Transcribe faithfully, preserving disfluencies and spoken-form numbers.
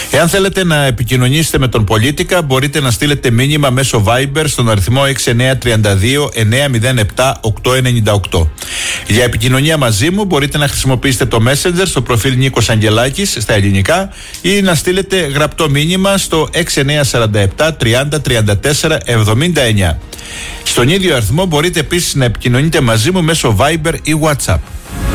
Εάν θέλετε να επικοινωνήσετε με τον Πολίτικα, μπορείτε να στείλετε μήνυμα μέσω Viber στον αριθμό έξι εννιά τρία δύο εννιά μηδέν επτά οκτώ εννιά οκτώ. Για επικοινωνία μαζί μου μπορείτε να χρησιμοποιήσετε το Messenger στο προφίλ Νίκος Αγγελάκης στα ελληνικά ή να στείλετε γραπτό μήνυμα στο έξι εννιά τέσσερα επτά τριάντα τριάντα τέσσερα εβδομήντα εννιά. Στον ίδιο αριθμό μπορείτε επίσης να επικοινωνείτε μαζί μου μέσω Viber ή WhatsApp.